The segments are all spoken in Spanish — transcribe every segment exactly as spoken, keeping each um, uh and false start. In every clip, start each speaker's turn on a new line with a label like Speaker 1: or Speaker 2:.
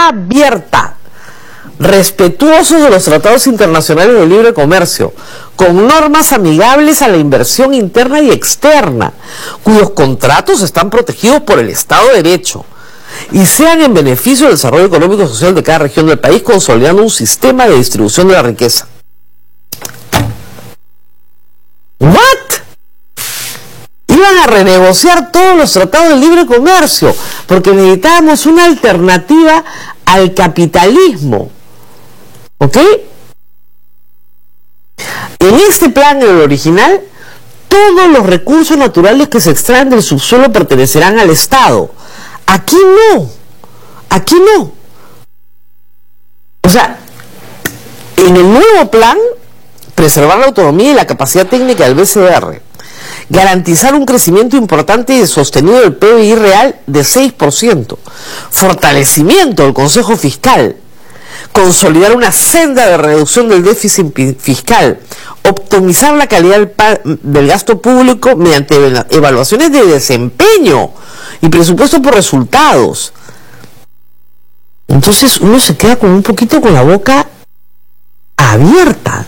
Speaker 1: abierta, respetuosos de los tratados internacionales de libre comercio, con normas amigables a la inversión interna y externa, cuyos contratos están protegidos por el Estado de Derecho y sean en beneficio del desarrollo económico y social de cada región del país, consolidando un sistema de distribución de la riqueza. ¿What? Iban a renegociar todos los tratados de libre comercio porque necesitábamos una alternativa al capitalismo. ¿Ok? En este plan, en el original, todos los recursos naturales que se extraen del subsuelo pertenecerán al Estado. Aquí no. Aquí no. O sea, en el nuevo plan, preservar la autonomía y la capacidad técnica del B C R, garantizar un crecimiento importante y sostenido del P B I real de seis por ciento, fortalecimiento del Consejo Fiscal, consolidar una senda de reducción del déficit fiscal, optimizar la calidad del, del gasto público mediante evaluaciones de desempeño y presupuesto por resultados. Entonces uno se queda con un poquito con la boca abierta.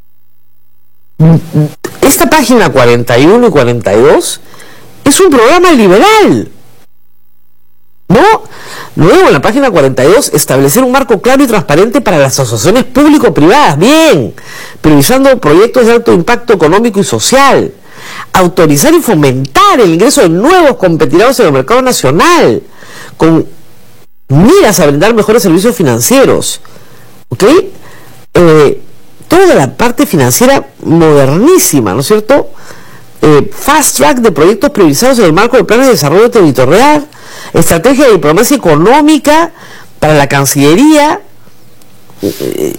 Speaker 1: Esta página cuarenta y uno y cuarenta y dos es un programa liberal, ¿no? Luego en la página cuarenta y dos, establecer un marco claro y transparente para las asociaciones público-privadas, bien, priorizando proyectos de alto impacto económico y social, autorizar y fomentar el ingreso de nuevos competidores en el mercado nacional, con miras a brindar mejores servicios financieros, ¿ok? Eh, toda la parte financiera modernísima, ¿no es cierto? Eh, fast track de proyectos priorizados en el marco del Plan de Desarrollo Territorial, estrategia de diplomacia económica para la Cancillería. Eh,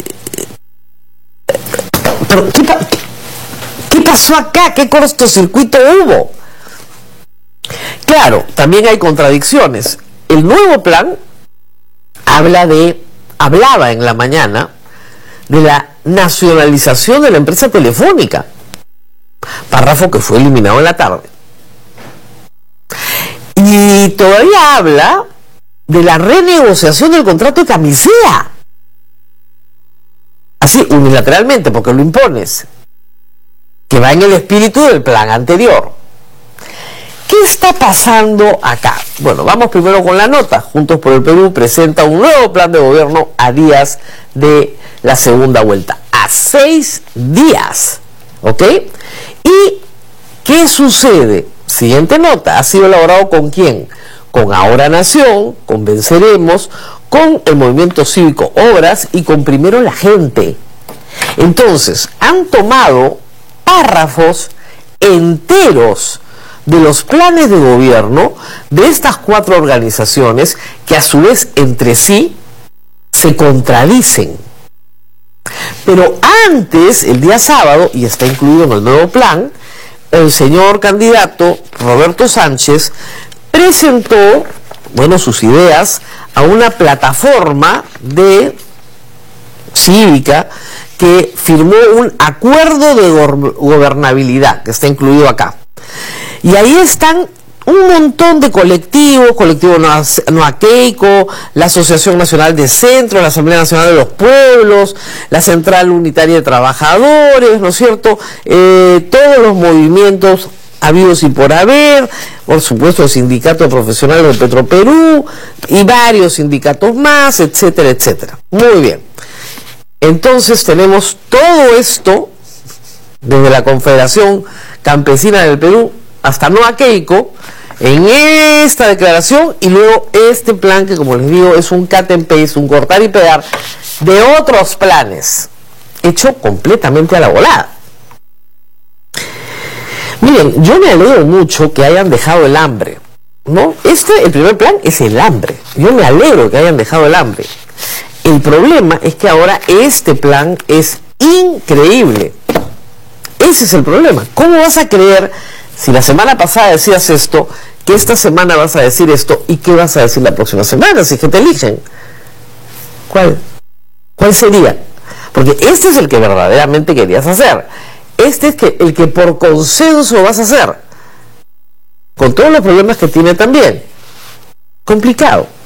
Speaker 1: pero, ¿qué, pa ¿qué pasó acá? ¿Qué cortocircuito hubo? Claro, también hay contradicciones. El nuevo plan habla de, hablaba en la mañana de la nacionalización de la empresa telefónica, párrafo que fue eliminado en la tarde. Y todavía habla de la renegociación del contrato de camisea, así unilateralmente, porque lo impones, que va en el espíritu del plan anterior. ¿Qué está pasando acá? Bueno, vamos primero con la nota. Juntos por el Perú presenta un nuevo plan de gobierno a días de la segunda vuelta, a seis días, ¿ok? ¿Y qué sucede? Siguiente nota, ha sido elaborado ¿con quién? Con Ahora Nación, con Venceremos, con el Movimiento Cívico Obras y con Primero la Gente. Entonces, han tomado párrafos enteros de los planes de gobierno de estas cuatro organizaciones que a su vez entre sí se contradicen. Pero antes, el día sábado, y está incluido en el nuevo plan, el señor candidato Roberto Sánchez presentó, bueno, sus ideas a una plataforma de cívica que firmó un acuerdo de gobernabilidad, que está incluido acá. Y ahí están un montón de colectivos, colectivo Noaqueico, la Asociación Nacional de Centro, la Asamblea Nacional de los Pueblos, la Central Unitaria de Trabajadores, ¿no es cierto? Eh, todos los movimientos habidos y por haber, por supuesto el Sindicato Profesional de Petroperú y varios sindicatos más, etcétera, etcétera. Muy bien. Entonces tenemos todo esto desde la Confederación Campesina del Perú hasta Noaqueico en esta declaración, y luego este plan que, como les digo, es un cut and paste, un cortar y pegar de otros planes, hecho completamente a la volada. Miren, yo me alegro mucho que hayan dejado el hambre, ¿no? Este, el primer plan es el hambre. Yo me alegro que hayan dejado el hambre. El problema es que ahora este plan es increíble. Ese es el problema. ¿Cómo vas a creer, si la semana pasada decías esto, que esta semana vas a decir esto, y qué vas a decir la próxima semana si es que te eligen? ¿Cuál? ¿Cuál sería? Porque este es el que verdaderamente querías hacer. Este es que, el que por consenso vas a hacer, con todos los problemas que tiene también. Complicado.